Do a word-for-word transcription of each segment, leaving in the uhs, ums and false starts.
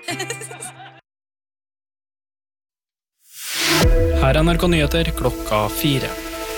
Her er N R K Nyheter klokka fire.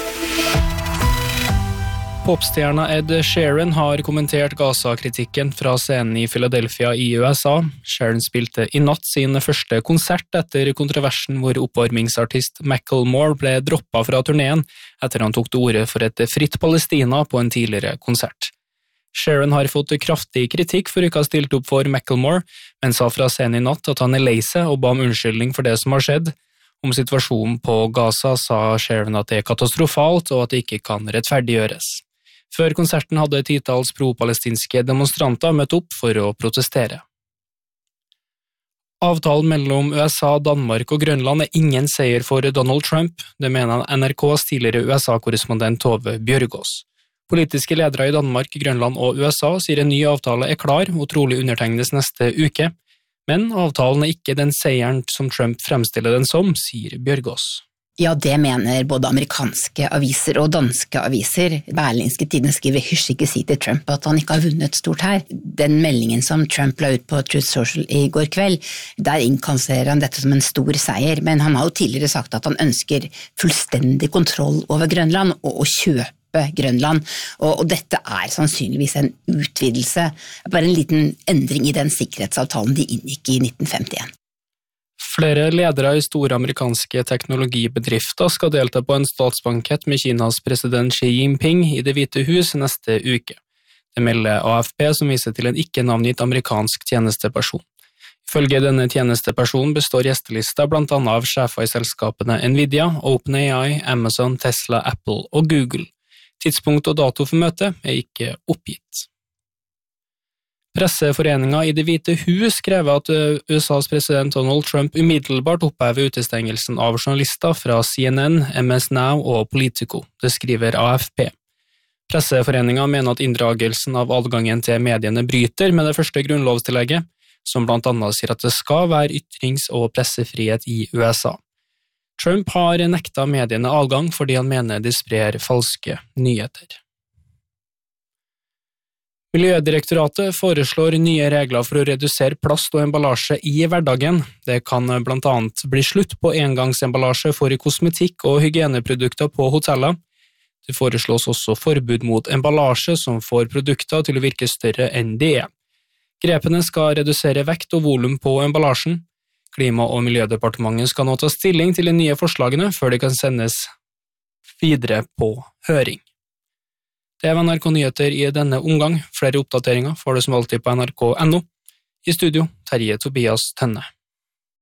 Popstjerna Ed Sheeran har kommentert Gaza-kritikken fra scenen i Philadelphia i U S A. Sheeran spilte i natt sin første konsert etter kontroversen hvor oppvarmingsartist Macklemore ble droppet fra turneen etter han tok til orde for et fritt Palestina på en tidligere konsert. Sheeran har fått kraftig kritikk for ikke å ha stilt opp for Macklemore, men sa fra scenen i natt at han er lei seg og ba om unnskyldning for det som har skjedd. Om situasjonen på Gaza sa Sheeran at det er katastrofalt og at det ikke kan rettferdiggjøres. Før konserten hadde titalls pro-palestinske demonstranter møtt opp for å protestere. Avtalen mellom U S A, Danmark og Grønland er ingen seier for Donald Trump, det mener N R K's tidligere U S A-korrespondent Tove Bjørgaas. Politiske ledere i Danmark, Grønland og U S A sier en ny avtale er klar og trolig undertegnes neste uke, men avtalen er ikke den seieren som Trump fremstiller den som, sier Bjørgaas. Ja, det mener både amerikanske aviser og danske aviser. Berlingske Tidende skriver hysj ikke si til Trump at han ikke har vunnet stort her. Den meldingen som Trump la ut på Truth Social i går kveld, der innkasserer han dette som en stor seier, men han har jo tidligere sagt at han ønsker fullstendig kontroll over Grønland og å kjøpe Grønland, og, og dette er sannsynligvis en utvidelse, bare en liten endring i den sikkerhetsavtalen de inngikk i nitten femtien. Flere ledere i store amerikanske teknologibedrifter skal delta på en statsbankett med Kinas president Xi Jinping i Det hvite hus neste uke. Det melder A F P som viser til en ikke-navngitt amerikansk tjenesteperson. Ifølge denne tjenestepersonen består gjestelista blant annet av sjefer i selskapene Nvidia, OpenAI, Amazon, Tesla, Apple og Google. Tidspunkt og dato for møtet er ikke oppgitt. Presseforeningen i Det hvite hus krever at U S A's president Donald Trump umiddelbart opphever utestengelsen av journalister fra C N N, M S Now og Politico, det skriver A F P. Presseforeningen mener at inndragelsen av adgangen til mediene bryter med det første grunnlovstillegget, som blant annet sier at det skal være ytrings- og pressefrihet i U S A. Trump har nekta mediene adgang fordi han mener de sprer falske nyheter. Miljødirektoratet foreslår nye regler for å redusere plast og emballasje i hverdagen. Det kan blant annet bli slutt på engangsemballasje for kosmetikk og hygieneprodukter på hoteller. Det foreslås også forbud mot emballasje som får produkter til å virke større enn de er. Grepene skal redusere vekt og volum på emballasjen. Klima- og miljødepartementet skal nå ta stilling til de nye forslagene før de kan sendes videre på høring. Det var N R K Nyheter i denne omgang. Flere oppdateringer får du som alltid på N R K punktum no. I studio, Terje Tobias Tønne.